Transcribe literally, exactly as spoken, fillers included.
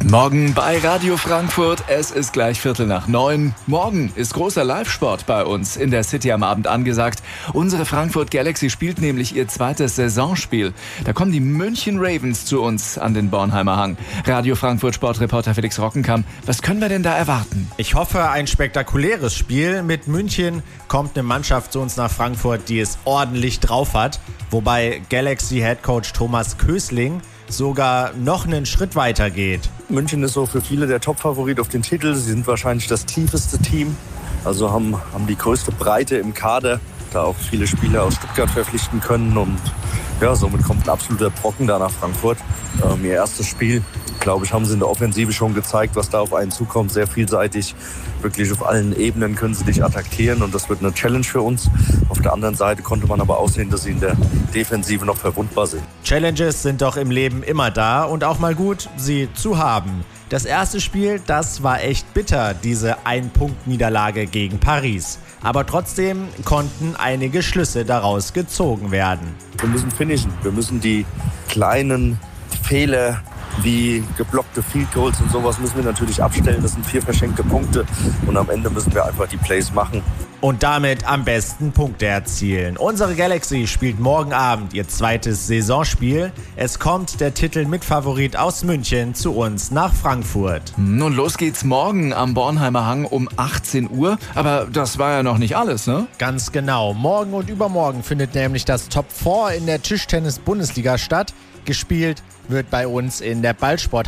Guten Morgen bei Radio Frankfurt. Es ist gleich Viertel nach neun. Morgen ist großer Live-Sport bei uns in der City am Abend angesagt. Unsere Frankfurt Galaxy spielt nämlich ihr zweites Saisonspiel. Da kommen die München Ravens zu uns an den Bornheimer Hang. Radio Frankfurt Sportreporter Felix Rockenkamp, was können wir denn da erwarten? Ich hoffe, ein spektakuläres Spiel. Mit München kommt eine Mannschaft zu uns nach Frankfurt, die es ordentlich drauf hat. Wobei Galaxy-Headcoach Thomas Kösling sogar noch einen Schritt weiter geht. München ist so für viele der Top-Favorit auf den Titel. Sie sind wahrscheinlich das tiefeste Team, also haben, haben die größte Breite im Kader, da auch viele Spieler aus Stuttgart verpflichten können. Und ja, somit kommt ein absoluter Brocken da nach Frankfurt. Ähm, ihr erstes Spiel, glaube ich, haben sie in der Offensive schon gezeigt, was da auf einen zukommt. Sehr vielseitig, wirklich auf allen Ebenen können sie dich attackieren und das wird eine Challenge für uns. Auf der anderen Seite konnte man aber auch sehen, dass sie in der Defensive noch verwundbar sind. Challenges sind doch im Leben immer da und auch mal gut, sie zu haben. Das erste Spiel, das war echt bitter, diese Ein-Punkt-Niederlage gegen Paris. Aber trotzdem konnten einige Schlüsse daraus gezogen werden. Wir müssen finishen. Wir müssen die kleinen Fehler wie geblockte Field Goals und sowas müssen wir natürlich abstellen. Das sind vier verschenkte Punkte und am Ende müssen wir einfach die Plays machen. Und damit am besten Punkte erzielen. Unsere Galaxy spielt morgen Abend ihr zweites Saisonspiel. Es kommt der Titelmitfavorit aus München zu uns nach Frankfurt. Nun, los geht's morgen am Bornheimer Hang um achtzehn Uhr. Aber das war ja noch nicht alles, ne? Ganz genau. Morgen und übermorgen findet nämlich das Top vier in der Tischtennis-Bundesliga statt. Gespielt wird bei uns in der Ballsport